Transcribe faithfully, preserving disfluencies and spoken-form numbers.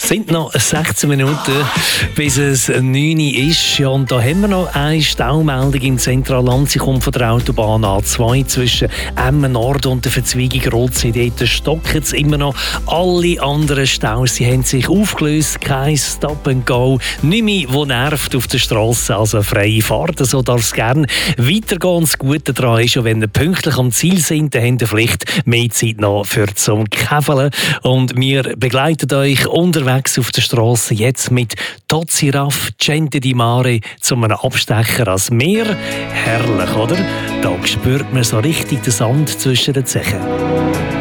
sind noch sechzehn Minuten, bis es neun Uhr ist. Ja, und da haben wir noch eine Staumeldung im Zentralland. Sie kommt von der Autobahn A zwei zwischen Emmen Nord und der Verzweigung Rotsee. Dort stocken es immer noch. Alle anderen Staus sie haben sich aufgelöst. Kein Stop and Go. Nicht mehr, wo nervt auf der Straße. Also freie Fahrt. So darf es gerne weitergehen. Das Gute daran ist, wenn ihr pünktlich am Ziel sind, dann habt ihr vielleicht mehr Zeit noch für zum Käfeln. Und wir begleiten euch unterwegs auf der Straße jetzt mit Tozzi Raff, Gente di Mare zu einem Abstecher ans Meer. Herrlich, oder? Da spürt man so richtig den Sand zwischen den Zehen.